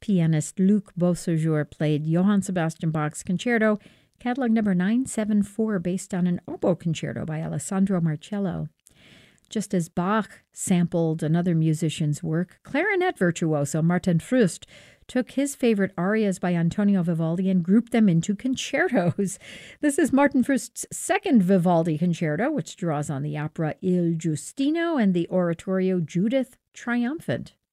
pianist Luc Beausejour played Johann Sebastian Bach's Concerto, catalog number 974, based on an oboe concerto by Alessandro Marcello. Just as Bach sampled another musician's work, clarinet virtuoso Martin Frust took his favorite arias by Antonio Vivaldi and grouped them into concertos. This is Martin Frust's second Vivaldi concerto, which draws on the opera Il Giustino and the oratorio Judith Triumphant.